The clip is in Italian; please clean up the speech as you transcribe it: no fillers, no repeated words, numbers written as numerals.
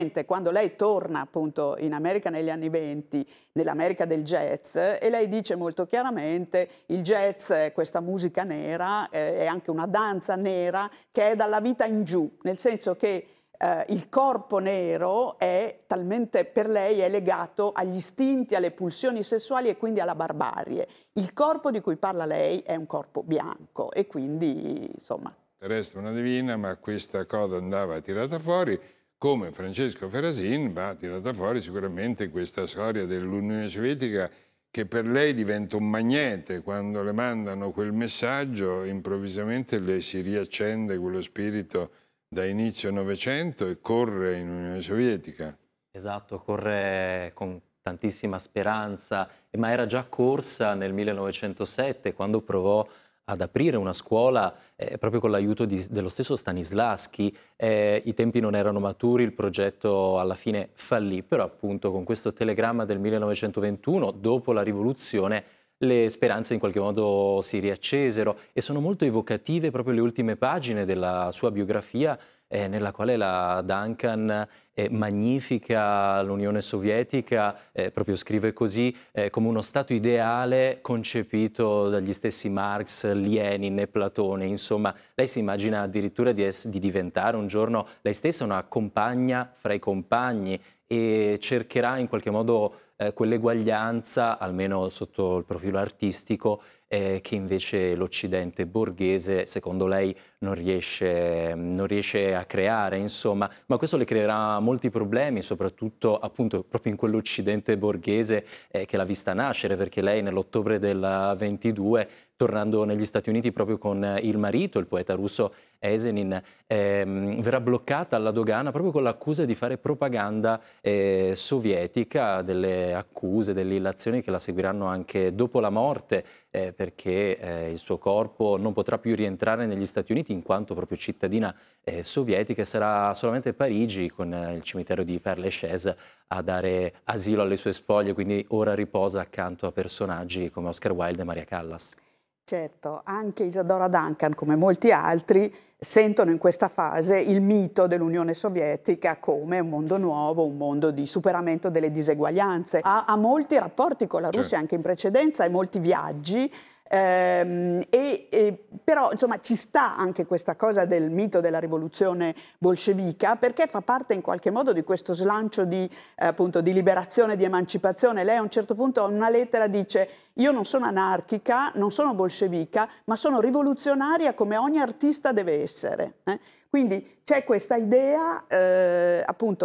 quando lei torna appunto in America negli anni '20, nell'America del jazz, e lei dice molto chiaramente il jazz è questa musica nera, è anche una danza nera che è dalla vita in giù, nel senso che il corpo nero è talmente, per lei è legato agli istinti, alle pulsioni sessuali e quindi alla barbarie. Il corpo di cui parla lei è un corpo bianco e quindi insomma... Resta una divina, ma questa coda andava tirata fuori. Come Francesco Ferrasin va tirata fuori sicuramente questa storia dell'Unione Sovietica, che per lei diventa un magnete. Quando le mandano quel messaggio, improvvisamente le si riaccende quello spirito da inizio Novecento e corre in Unione Sovietica. Esatto, corre con tantissima speranza, ma era già corsa nel 1907 quando provò ad aprire una scuola proprio con l'aiuto dello stesso Stanislavski. I tempi non erano maturi, il progetto alla fine fallì, però appunto con questo telegramma del 1921, dopo la rivoluzione, le speranze in qualche modo si riaccesero e sono molto evocative proprio le ultime pagine della sua biografia, nella quale la Duncan magnifica l'Unione Sovietica, proprio scrive così, come uno stato ideale concepito dagli stessi Marx, Lenin e Platone. Insomma, lei si immagina addirittura di diventare un giorno lei stessa una compagna fra i compagni e cercherà in qualche modo quell'eguaglianza, almeno sotto il profilo artistico, che invece l'Occidente borghese, secondo lei, non riesce a creare, insomma. Ma questo le creerà molti problemi, soprattutto appunto proprio in quell'Occidente borghese che l'ha vista nascere, perché lei nell'ottobre del 22, tornando negli Stati Uniti proprio con il marito, il poeta russo Esenin, verrà bloccata alla dogana proprio con l'accusa di fare propaganda sovietica, delle accuse, delle illazioni che la seguiranno anche dopo la morte, perché il suo corpo non potrà più rientrare negli Stati Uniti in quanto proprio cittadina sovietica, e sarà solamente Parigi con il cimitero di Père Lachaise a dare asilo alle sue spoglie, quindi ora riposa accanto a personaggi come Oscar Wilde e Maria Callas. Certo, anche Isadora Duncan, come molti altri, sentono in questa fase il mito dell'Unione Sovietica come un mondo nuovo, un mondo di superamento delle diseguaglianze. Ha molti rapporti con la Russia anche in precedenza e molti viaggi, però insomma ci sta anche questa cosa del mito della rivoluzione bolscevica, perché fa parte in qualche modo di questo slancio di, appunto, di liberazione, di emancipazione. Lei a un certo punto in una lettera dice: io non sono anarchica, non sono bolscevica, ma sono rivoluzionaria come ogni artista deve essere. Quindi c'è questa idea appunto